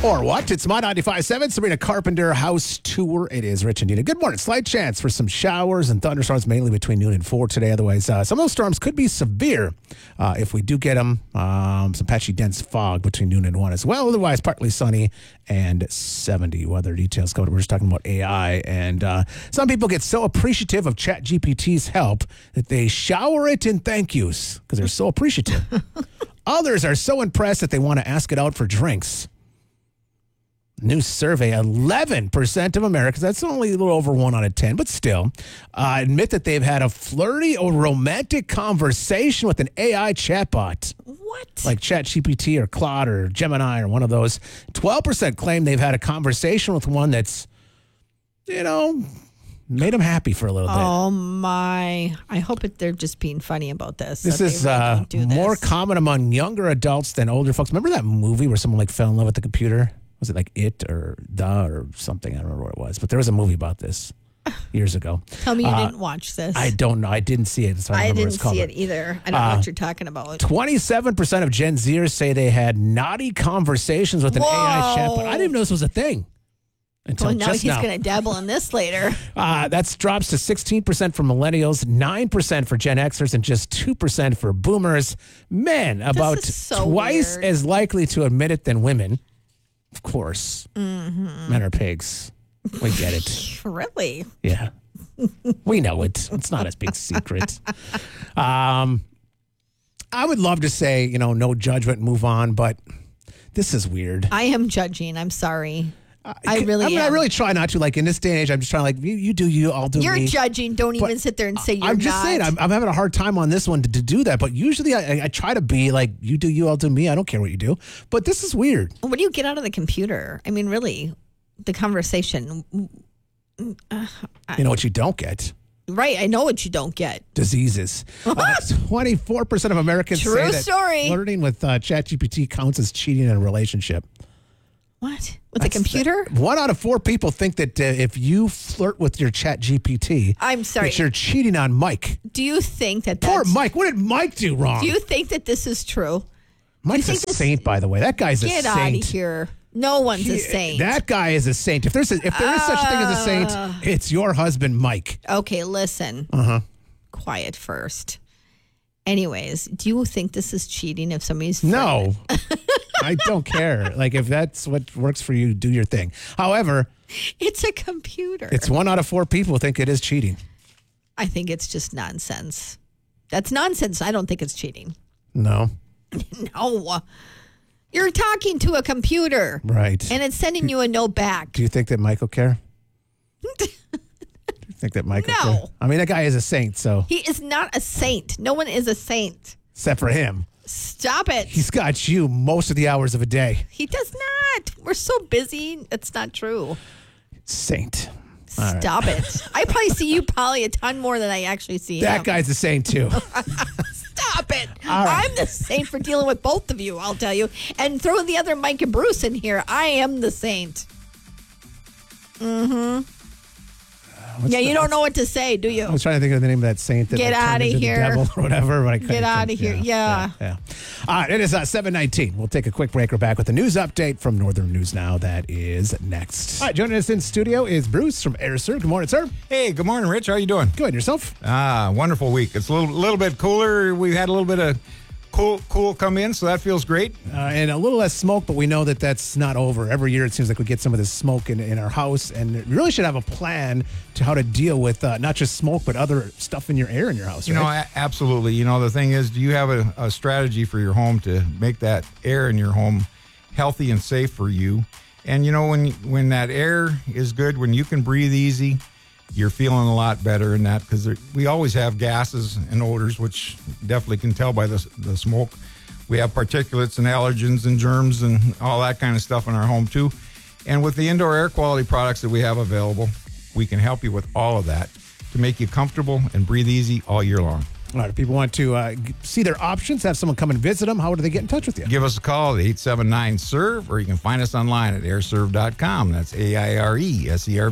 Or what? It's My 95.7 Sabrina Carpenter House Tour. It is Rich and Dina. Good morning. Slight chance for some showers and thunderstorms mainly between noon and 4 today. Otherwise, some of those storms could be severe if we do get them. Some patchy dense fog between noon and 1 as well. Otherwise, partly sunny and 70. Weather details covered. We're just talking about AI. And some people get so appreciative of ChatGPT's help that they shower it in thank yous because they're so appreciative. Others are so impressed that they want to ask it out for drinks. New survey, 11% of Americans, that's only a little over 1 out of 10, but still, admit that they've had a flirty or romantic conversation with an AI chatbot. What? Like ChatGPT or Claude or Gemini or one of those. 12% claim they've had a conversation with one that's, made them happy for a little bit. Oh, my. I hope they're just being funny about this. This is more common among younger adults than older folks. Remember that movie where someone fell in love with the computer? Was it like It or The or something? I don't remember what it was. But there was a movie about this years ago. Tell me you didn't watch this. I don't know. I didn't see it. So I didn't see it either. I don't know what you're talking about. 27% of Gen Zers say they had naughty conversations with an AI chatbot. I didn't even know this was a thing. Until now he's going to dabble in this later. That drops to 16% for millennials, 9% for Gen Xers, and just 2% for boomers. Men, about twice as likely to admit it than women. Of course. Mm-hmm. Men are pigs. We get it. Really? Yeah. We know it. It's not a big secret. I would love to say, no judgment, move on, but this is weird. I am judging. I'm sorry. I really am. I really try not to. In this day and age, I'm just trying you do you, I'll do me. You're judging. Don't even sit there and say you're not. I'm just saying, I'm having a hard time on this one to do that. But usually I try to be you do you, I'll do me. I don't care what you do. But this is weird. What do you get out of the computer? I mean, really, the conversation. You know what you don't get? Right, I know what you don't get. Diseases. 24% of Americans say that flirting with ChatGPT counts as cheating in a relationship. What? With a computer? 1 out of 4 people think that if you flirt with your ChatGPT, I'm sorry, that you're cheating on Mike. Do you think that poor Mike? What did Mike do wrong? Do you think that this is true? Mike's a saint, by the way. That guy's a saint. Get out of here. No one's a saint. That guy is a saint. If there is such a thing as a saint, it's your husband, Mike. Okay, listen. Quiet first. Anyways, do you think this is cheating if somebody's No. I don't care. If that's what works for you, do your thing. However, it's a computer. It's 1 out of 4 people think it is cheating. I think it's just nonsense. That's nonsense. I don't think it's cheating. No. No. You're talking to a computer. Right. And it's sending you a note back. Do you think that Mike will care? Do you think that Mike will care? I mean, that guy is a saint, so. He is not a saint. No one is a saint. Except for him. Stop it. He's got you most of the hours of a day. He does not. We're so busy. It's not true. Saint. Stop it. I probably see you probably a ton more than I actually see him. That guy's a saint, too. Stop it. I'm the saint for dealing with both of you, I'll tell you. And throw the other Mike and Bruce in here. I am the saint. Mm-hmm. You don't know what to say, do you? I was trying to think of the name of that saint that get out of here, the devil or whatever. But I get out of here, yeah. All right, it is 7:19. We'll take a quick break. We're back with the news update from Northern News Now. That is next. All right, joining us in studio is Bruce from AirServe. Good morning, sir. Hey, good morning, Rich. How you doing? Good. Yourself? Wonderful week. It's a little bit cooler. We had a little bit of cool come in, so that feels great. And a little less smoke, but we know that that's not over. Every year it seems like we get some of this smoke in our house, and we really should have a plan to how to deal with not just smoke, but other stuff in your air in your house, right? Absolutely. The thing is, do you have a strategy for your home to make that air in your home healthy and safe for you? And, when that air is good, when you can breathe easy, you're feeling a lot better in that because we always have gases and odors, which definitely can tell by the smoke. We have particulates and allergens and germs and all that kind of stuff in our home too. And with the indoor air quality products that we have available, we can help you with all of that to make you comfortable and breathe easy all year long. All right, if people want to see their options, have someone come and visit them, how do they get in touch with you? Give us a call at 879-SERVE, or you can find us online at airserve.com. That's AIRESERV.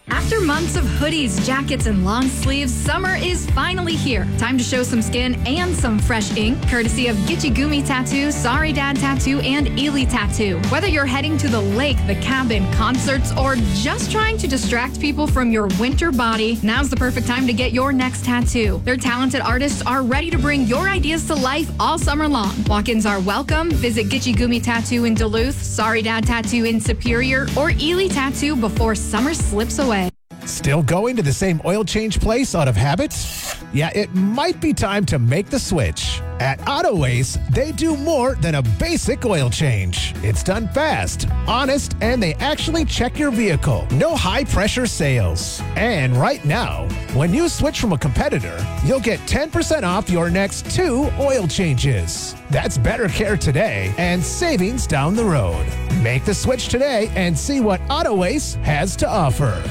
After months of hoodies, jackets, and long sleeves, summer is finally here. Time to show some skin and some fresh ink, courtesy of Gitchy Gumi Tattoo, Sorry Dad Tattoo, and Ely Tattoo. Whether you're heading to the lake, the cabin, concerts, or just trying to distract people from your winter body, now's the perfect time to get your next tattoo. Their talented artists are ready to bring your ideas to life all summer long. Walk-ins are welcome. Visit Gitchy Gumi Tattoo in Duluth, Sorry Dad Tattoo in Superior, or Ely Tattoo before summer slips away. Still going to the same oil change place out of habit? Yeah, it might be time to make the switch. At Auto Ace, they do more than a basic oil change. It's done fast, honest, and they actually check your vehicle. No high-pressure sales. And right now, when you switch from a competitor, you'll get 10% off your next 2 oil changes. That's better care today and savings down the road. Make the switch today and see what Auto Ace has to offer.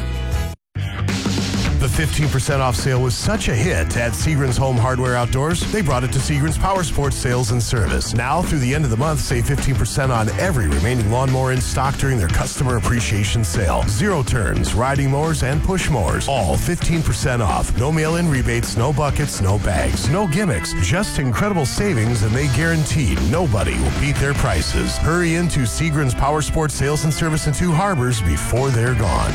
The 15% off sale was such a hit at Seagram's Home Hardware Outdoors, they brought it to Seagram's Power Sports Sales and Service. Now, through the end of the month, save 15% on every remaining lawnmower in stock during their customer appreciation sale. Zero turns, riding mowers, and push mowers, all 15% off. No mail-in rebates, no buckets, no bags, no gimmicks, just incredible savings, and they guarantee nobody will beat their prices. Hurry into Seagram's Power Sports Sales and Service in 2 Harbors before they're gone.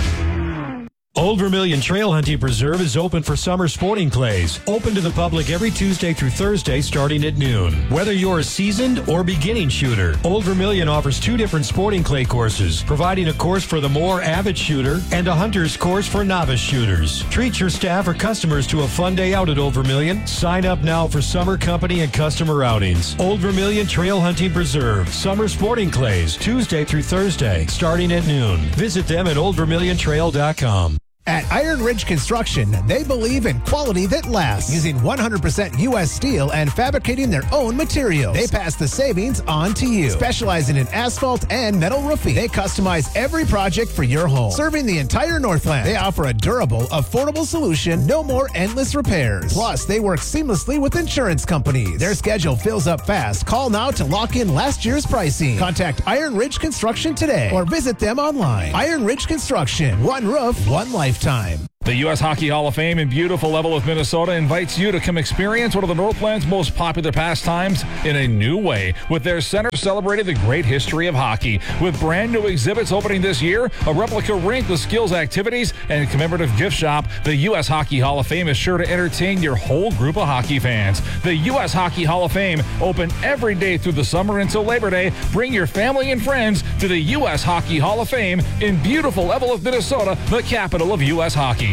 Old Vermilion Trail Hunting Preserve is open for summer sporting clays. Open to the public every Tuesday through Thursday starting at noon. Whether you're a seasoned or beginning shooter, Old Vermilion offers 2 different sporting clay courses, providing a course for the more avid shooter and a hunter's course for novice shooters. Treat your staff or customers to a fun day out at Old Vermilion. Sign up now for summer company and customer outings. Old Vermilion Trail Hunting Preserve, summer sporting clays, Tuesday through Thursday starting at noon. Visit them at oldvermiliontrail.com. At Iron Ridge Construction, they believe in quality that lasts, using 100% U.S. steel and fabricating their own materials. They pass the savings on to you. Specializing in asphalt and metal roofing, they customize every project for your home. Serving the entire Northland, they offer a durable, affordable solution, no more endless repairs. Plus, they work seamlessly with insurance companies. Their schedule fills up fast. Call now to lock in last year's pricing. Contact Iron Ridge Construction today or visit them online. Iron Ridge Construction, one roof, one lifetime. The U.S. Hockey Hall of Fame in beautiful Level of Minnesota invites you to come experience one of the Northland's most popular pastimes in a new way, with their center celebrating the great history of hockey. With brand new exhibits opening this year, a replica rink with skills activities, and a commemorative gift shop, the U.S. Hockey Hall of Fame is sure to entertain your whole group of hockey fans. The U.S. Hockey Hall of Fame, open every day through the summer until Labor Day. Bring your family and friends to the U.S. Hockey Hall of Fame in beautiful Level of Minnesota, the capital of U.S. hockey.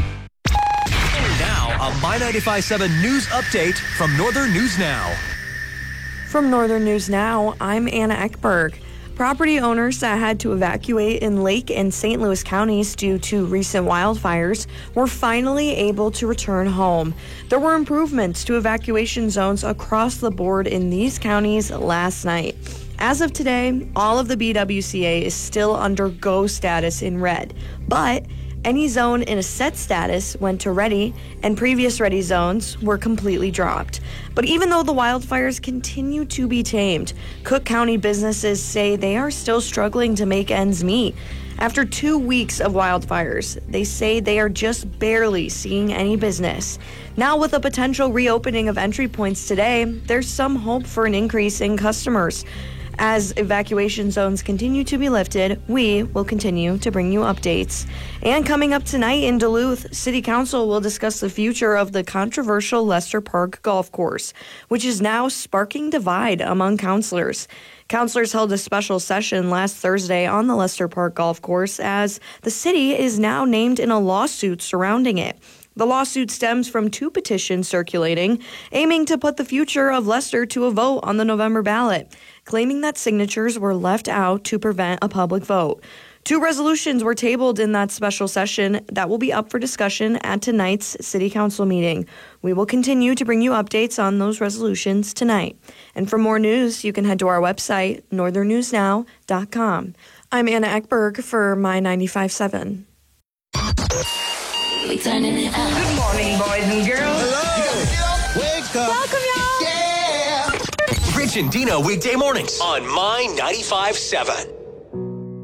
A My 95.7 News update from Northern News Now. From Northern News Now, I'm Anna Eckberg. Property owners that had to evacuate in Lake and St. Louis counties due to recent wildfires were finally able to return home. There were improvements to evacuation zones across the board in these counties last night. As of today, all of the BWCA is still under go status in red, but any zone in a set status went to ready, and previous ready zones were completely dropped. But even though the wildfires continue to be tamed, Cook County businesses say they are still struggling to make ends meet. After 2 weeks of wildfires, they say they are just barely seeing any business. Now, with a potential reopening of entry points today, there's some hope for an increase in customers. As evacuation zones continue to be lifted, we will continue to bring you updates. And coming up tonight in Duluth, City Council will discuss the future of the controversial Lester Park Golf Course, which is now sparking divide among councilors. Councilors held a special session last Thursday on the Lester Park Golf Course as the city is now named in a lawsuit surrounding it. The lawsuit stems from 2 petitions circulating, aiming to put the future of Lester to a vote on the November ballot, claiming that signatures were left out to prevent a public vote. 2 resolutions were tabled in that special session that will be up for discussion at tonight's City Council meeting. We will continue to bring you updates on those resolutions tonight. And for more news, you can head to our website, northernnewsnow.com. I'm Anna Eckberg for My 95.7. We turning it up. Good morning, boys and girls. Hello. Wake up. Welcome, y'all. Yeah. Rich and Dino weekday mornings on My 95.7.